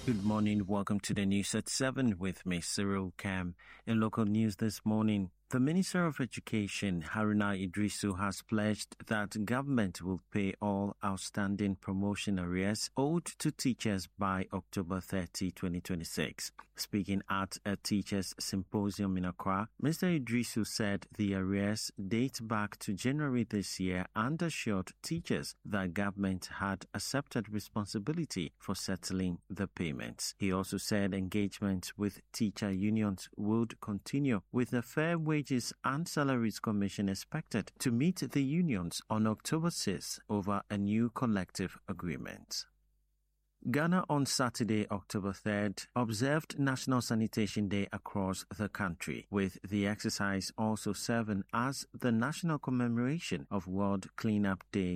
Good morning. Welcome to the news at 7 with me, Cyril Cam. In local news this morning, the Minister of Education, Haruna Idrisu, has pledged that government will pay all outstanding promotion arrears owed to teachers by October 30, 2026. Speaking at a teachers' symposium in Accra, Mr. Idrisu said the arrears date back to January this year and assured teachers that government had accepted responsibility for settling the payments. He also said engagement with teacher unions would continue with a fair Wages and Salaries Commission expected to meet the unions on October 6 over a new collective agreement. Ghana on Saturday, October 3rd, observed National Sanitation Day across the country, with the exercise also serving as the national commemoration of World Cleanup Day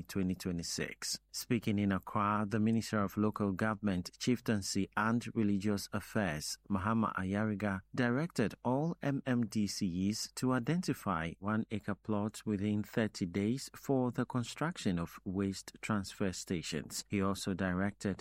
2026. Speaking in Accra, the Minister of Local Government, Chieftaincy and Religious Affairs, Mahama Ayariga, directed all MMDCEs to identify 1 acre plots within 30 days for the construction of waste transfer stations. He also directed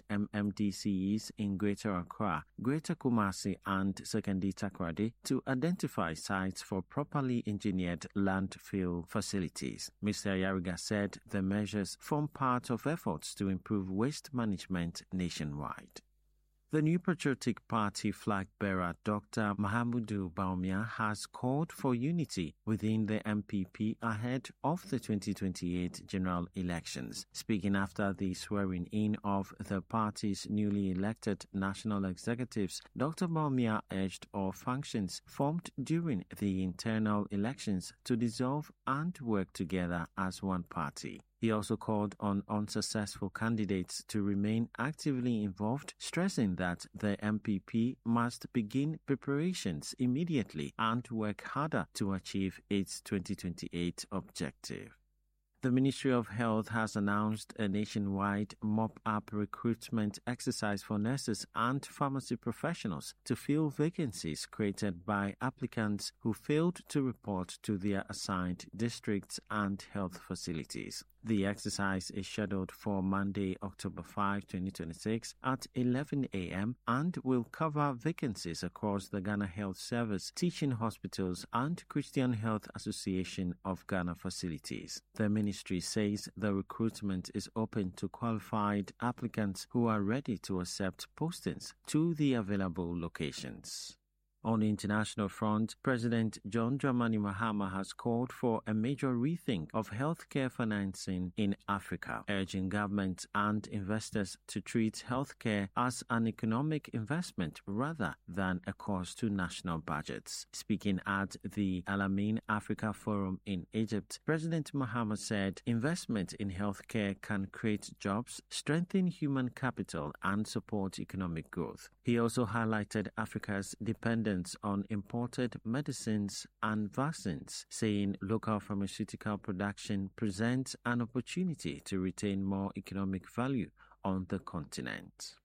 MMDCEs in Greater Accra, Greater Kumasi and Sekandi Takoradi to identify sites for properly engineered landfill facilities. Mr. Ayariga said the measures form part of efforts to improve waste management nationwide. The New Patriotic Party flag bearer, Dr. Mahamudu Bawumia, has called for unity within the MPP ahead of the 2028 general elections. Speaking after the swearing-in of the party's newly elected national executives, Dr. Bawumia urged all functions formed during the internal elections to dissolve and work together as one party. He also called on unsuccessful candidates to remain actively involved, stressing that the MPP must begin preparations immediately and work harder to achieve its 2028 objective. The Ministry of Health has announced a nationwide mop-up recruitment exercise for nurses and pharmacy professionals to fill vacancies created by applicants who failed to report to their assigned districts and health facilities. The exercise is scheduled for Monday, October 5, 2026 at 11 a.m. and will cover vacancies across the Ghana Health Service, teaching hospitals and Christian Health Association of Ghana facilities. The ministry says the recruitment is open to qualified applicants who are ready to accept postings to the available locations. On the international front, President John Dramani Mahama has called for a major rethink of healthcare financing in Africa, urging governments and investors to treat healthcare as an economic investment rather than a cost to national budgets. Speaking at the Alamein Africa Forum in Egypt, President Mahama said investment in healthcare can create jobs, strengthen human capital, and support economic growth. He also highlighted Africa's dependence on imported medicines and vaccines, saying local pharmaceutical production presents an opportunity to retain more economic value on the continent.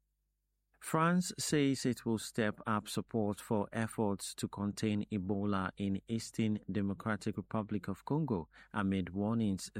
France says it will step up support for efforts to contain Ebola in Eastern Democratic Republic of Congo amid warnings